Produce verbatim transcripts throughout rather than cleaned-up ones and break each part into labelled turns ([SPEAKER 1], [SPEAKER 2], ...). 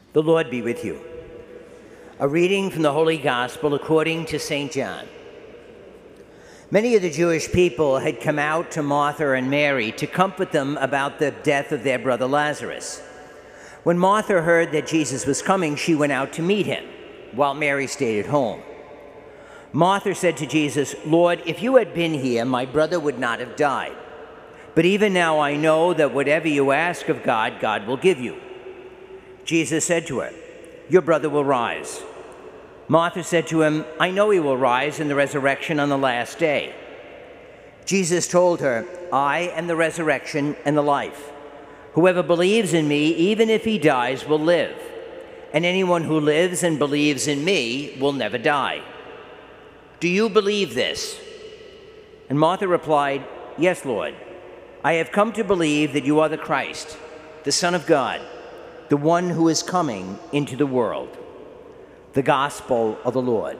[SPEAKER 1] The Lord be with you. A reading from the Holy Gospel according to Saint John. Many of the Jewish people had come out to Martha and Mary to comfort them about the death of their brother Lazarus. When Martha heard that Jesus was coming, she went out to meet him, while Mary stayed at home. Martha said to Jesus, "Lord, if you had been here, my brother would not have died. But even now I know that whatever you ask of God, God will give you." Jesus said to her, "Your brother will rise." Martha said to him, "I know he will rise in the resurrection on the last day." Jesus told her, "I am the resurrection and the life. Whoever believes in me, even if he dies, will live. And anyone who lives and believes in me will never die. Do you believe this?" And Martha replied, "Yes, Lord. I have come to believe that you are the Christ, the Son of God, the one who is coming into the world." The Gospel of the Lord.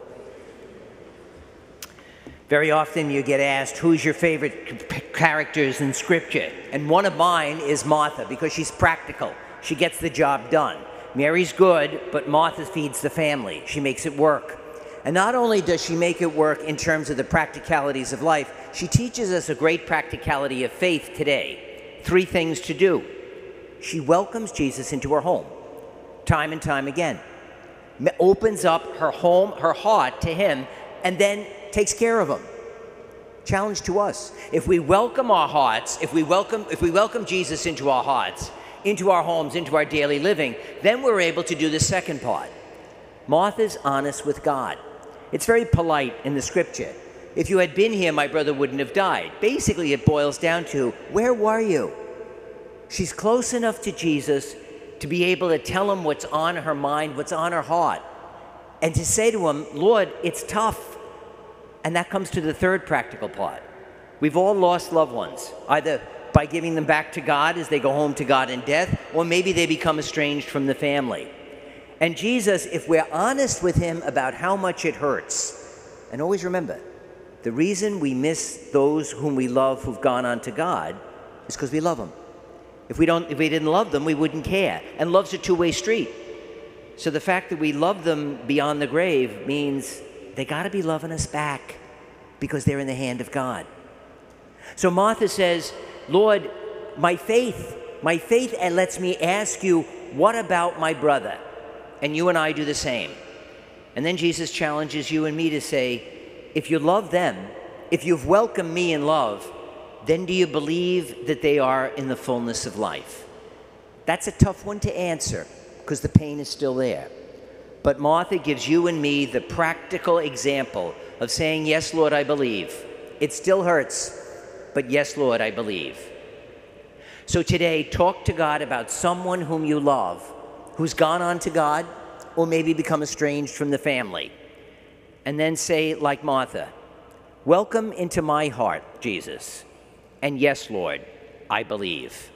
[SPEAKER 1] Very often you get asked, who's your favorite characters in Scripture? And one of mine is Martha, because she's practical. She gets the job done. Mary's good, but Martha feeds the family. She makes it work. And not only does she make it work in terms of the practicalities of life, she teaches us a great practicality of faith today. Three things to do. She welcomes Jesus into her home, time and time again. Opens up her home, her heart to him, and then takes care of him. Challenge to us. If we welcome our hearts, if we welcome, if we welcome Jesus into our hearts, into our homes, into our daily living, then we're able to do the second part. Martha's honest with God. It's very polite in the Scripture. If you had been here, my brother wouldn't have died. Basically, it boils down to, where were you? She's close enough to Jesus to be able to tell him what's on her mind, what's on her heart, and to say to him, "Lord, it's tough." And that comes to the third practical part. We've all lost loved ones, either by giving them back to God as they go home to God in death, or maybe they become estranged from the family. And Jesus, if we're honest with him about how much it hurts, and always remember, the reason we miss those whom we love who've gone on to God is because we love them. If we don't, if we didn't love them, we wouldn't care. And love's a two-way street. So the fact that we love them beyond the grave means they got to be loving us back because they're in the hand of God. So Martha says, "Lord, my faith, my faith lets me ask you, what about my brother?" And you and I do the same. And then Jesus challenges you and me to say, if you love them, if you've welcomed me in love, then do you believe that they are in the fullness of life? That's a tough one to answer because the pain is still there. But Martha gives you and me the practical example of saying, "Yes, Lord, I believe." It still hurts, but yes, Lord, I believe. So today, talk to God about someone whom you love, who's gone on to God, or maybe become estranged from the family. And then say, like Martha, "Welcome into my heart, Jesus. And yes, Lord, I believe."